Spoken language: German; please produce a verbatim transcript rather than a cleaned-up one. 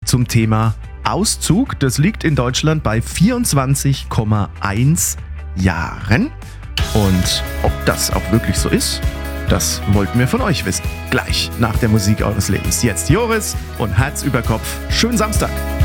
zum Thema Auszug. Das liegt in Deutschland bei vierundzwanzig Komma eins Jahren. Und ob das auch wirklich so ist, das wollten wir von euch wissen. Gleich nach der Musik eures Lebens. Jetzt Joris und Herz über Kopf. Schönen Samstag.